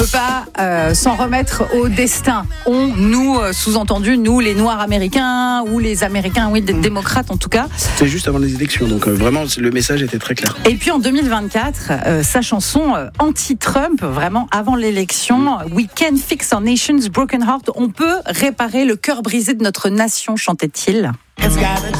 On ne peut pas s'en remettre au destin. Nous, sous-entendu, nous, les Noirs américains ou les Américains, oui, des démocrates en tout cas. C'était juste avant les élections, donc vraiment le message était très clair. Et puis en 2024, sa chanson anti-Trump, vraiment avant l'élection, We can fix our nation's broken heart. On peut réparer le cœur brisé de notre nation, chantait-il.